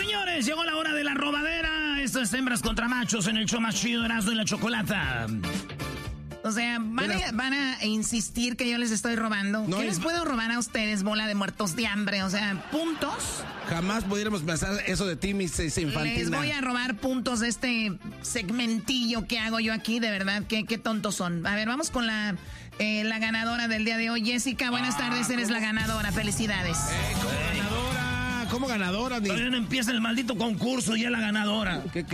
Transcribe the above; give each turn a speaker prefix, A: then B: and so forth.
A: Señores, llegó la hora de la robadera. Esto es Hembras contra Machos en el show más chido de Erasmo y la Chocolata. O sea, van a insistir que yo les estoy robando. No, ¿qué les puedo robar a ustedes, bola de muertos de hambre? O sea, ¿puntos?
B: Jamás pudiéramos pensar eso de ti, Miss Infantina.
A: Les voy a robar puntos de este segmentillo que hago yo aquí, de verdad. Qué tontos son. A ver, vamos con la ganadora del día de hoy. Jessica, buenas tardes, eres la ganadora. Felicidades.
B: ¿Cómo ganadora? ¿Cómo ganadora?
A: Todavía no empieza el maldito concurso, ya la ganadora.